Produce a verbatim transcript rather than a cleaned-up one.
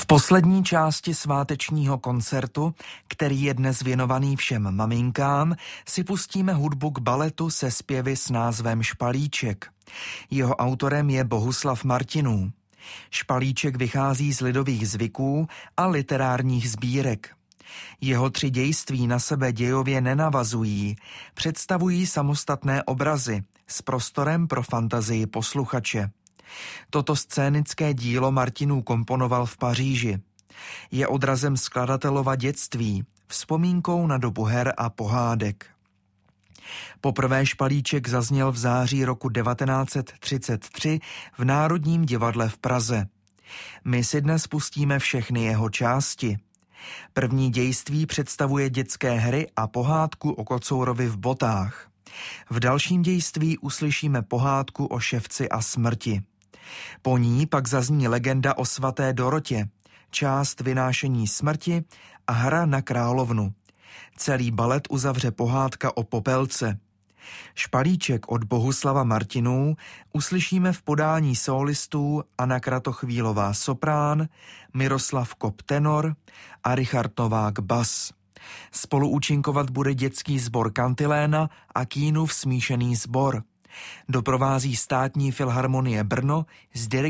poslední části svátečního koncertu, který je dnes věnovaný všem maminkám, si pustíme hudbu k baletu se zpěvy s názvem Špalíček. Jeho autorem je Bohuslav Martinů. Špalíček vychází z lidových zvyků a literárních sbírek. Jeho tři dějství na sebe dějově nenavazují, představují samostatné obrazy s prostorem pro fantazii posluchače. Toto scénické dílo Martinů komponoval v Paříži. Je odrazem skladatelova dětství, vzpomínkou na dobu her a pohádek. Poprvé Špalíček zazněl v září roku devatenáct set třicet tři v Národním divadle v Praze. My si dnes pustíme všechny jeho části. První dějství představuje dětské hry a pohádku o kocourovi v botách. V dalším dějství uslyšíme pohádku o ševci a smrti. Po ní pak zazní legenda o svaté Dorotě, část vynášení smrti a hra na královnu. Celý balet uzavře pohádka o popelce. Špalíček od Bohuslava Martinů uslyšíme v podání sólistů Anna Kratochvílová soprán, Miroslav Kop tenor a Richard Novák bas. Spoluúčinkovat bude dětský sbor Kantiléna a Kínův smíšený sbor. Doprovází Státní filharmonie Brno s